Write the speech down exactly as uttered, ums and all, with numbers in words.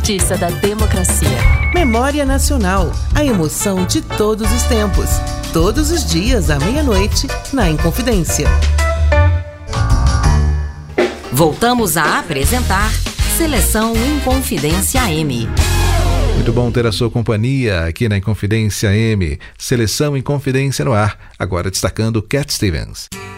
Justiça da democracia. Memória Nacional, a emoção de todos os tempos. Todos os dias à meia-noite, na Inconfidência. Voltamos a apresentar Seleção Inconfidência A M. Muito bom ter a sua companhia aqui na Inconfidência A M. Seleção Inconfidência no ar. Agora destacando Cat Stevens.